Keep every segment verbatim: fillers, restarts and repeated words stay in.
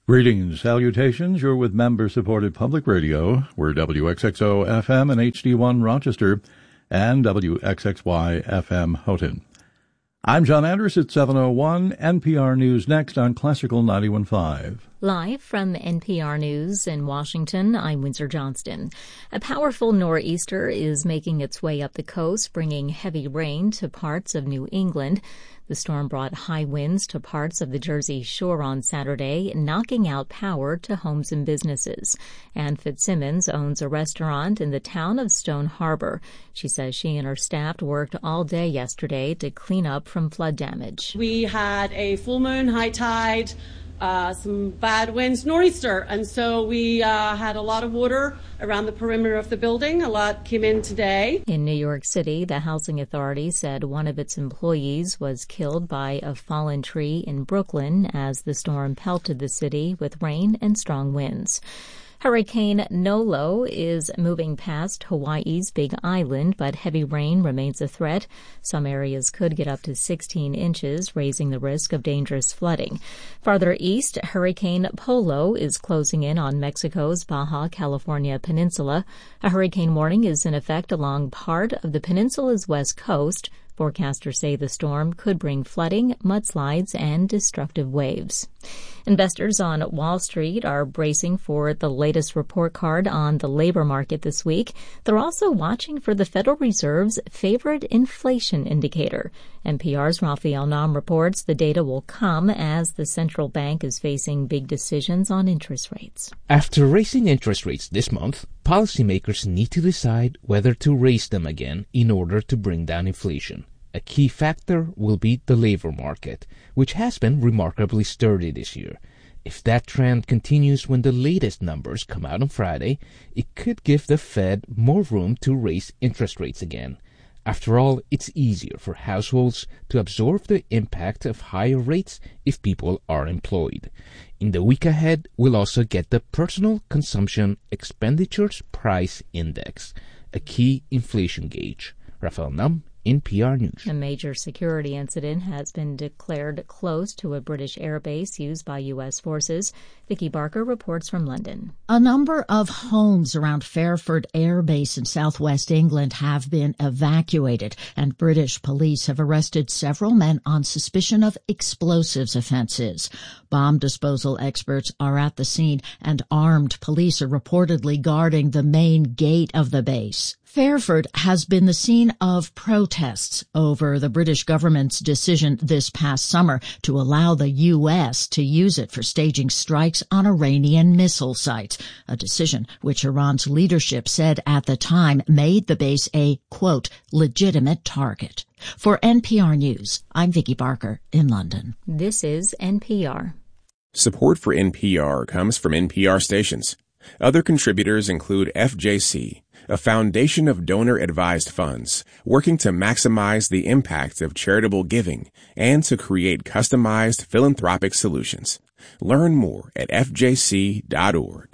Greetings, salutations. You're with member-supported public radio. We're W X X O F M and H D one Rochester and W X X Y F M Houghton. I'm John Andrus at seven oh one. N P R News next on Classical ninety-one point five. Live from N P R News in Washington, I'm Windsor Johnston. A powerful nor'easter is making its way up the coast, bringing heavy rain to parts of New England. The storm brought high winds to parts of the Jersey Shore on Saturday, knocking out power to homes and businesses. Ann Fitzsimmons owns a restaurant in the town of Stone Harbor. She says she and her staff worked all day yesterday to clean up from flood damage. We had a full moon, high tide, Uh, some bad winds, nor'easter, and so we uh, had a lot of water around the perimeter of the building. A lot came in today. In New York City, the housing authority said one of its employees was killed by a fallen tree in Brooklyn as the storm pelted the city with rain and strong winds. Hurricane Nolo is moving past Hawaii's Big Island, but heavy rain remains a threat. Some areas could get up to sixteen inches, raising the risk of dangerous flooding. Farther east, Hurricane Polo is closing in on Mexico's Baja California peninsula. A hurricane warning is in effect along part of the peninsula's west coast. Forecasters say the storm could bring flooding, mudslides, and destructive waves. Investors on Wall Street are bracing for the latest report card on the labor market this week. They're also watching for the Federal Reserve's favorite inflation indicator. N P R's Raphael Nam reports the data will come as the central bank is facing big decisions on interest rates. After raising interest rates this month, policymakers need to decide whether to raise them again in order to bring down inflation. A key factor will be the labor market, which has been remarkably sturdy this year. If that trend continues when the latest numbers come out on Friday, it could give the Fed more room to raise interest rates again. After all, it's easier for households to absorb the impact of higher rates if people are employed. In the week ahead, we'll also get the Personal Consumption Expenditures Price Index, a key inflation gauge. Raphael Nam, N P R News. A major security incident has been declared close to a British airbase used by U S forces. Vicky Barker reports from London. A number of homes around Fairford Air Base in southwest England have been evacuated, and British police have arrested several men on suspicion of explosives offenses. Bomb disposal experts are at the scene, and armed police are reportedly guarding the main gate of the base. Fairford has been the scene of protests over the British government's decision this past summer to allow the U S to use it for staging strikes on Iranian missile sites, a decision which Iran's leadership said at the time made the base a, quote, legitimate target. For N P R News, I'm Vicky Barker in London. This is N P R. Support for N P R comes from N P R stations. Other contributors include F J C, a foundation of donor-advised funds working to maximize the impact of charitable giving and to create customized philanthropic solutions. Learn more at F J C dot org.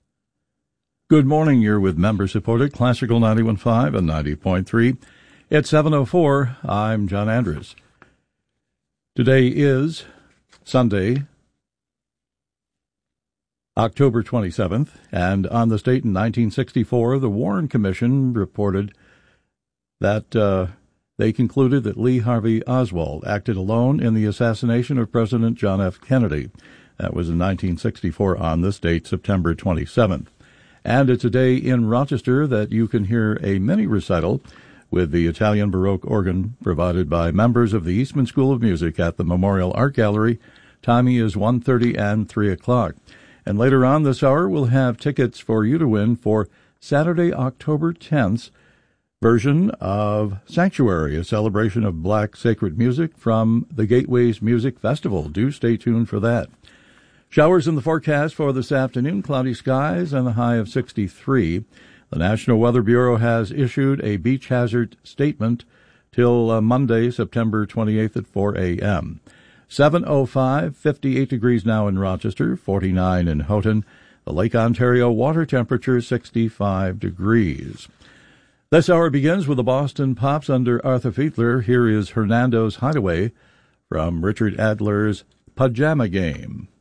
Good morning. You're with member-supported Classical ninety-one point five and ninety point three. It's seven oh four. I'm John Andrus. Today is Sunday, October twenty-seventh, and on this date in nineteen sixty-four, the Warren Commission reported that uh, they concluded that Lee Harvey Oswald acted alone in the assassination of President John F. Kennedy. That was in nineteen sixty-four on this date, September twenty-seventh. And it's a day in Rochester that you can hear a mini recital with the Italian Baroque organ provided by members of the Eastman School of Music at the Memorial Art Gallery. Timing is one thirty and three o'clock. And later on this hour, we'll have tickets for you to win for Saturday, October tenth's version of Sanctuary, a celebration of black sacred music from the Gateways Music Festival. Do stay tuned for that. Showers in the forecast for this afternoon, cloudy skies and a high of sixty-three. The National Weather Bureau has issued a beach hazard statement till uh, Monday, September twenty-eighth at four a.m. seven oh five, fifty-eight degrees now in Rochester, forty-nine in Houghton. The Lake Ontario water temperature sixty-five degrees. This hour begins with the Boston Pops under Arthur Fiedler. Here is Hernando's Hideaway from Richard Adler's Pajama Game.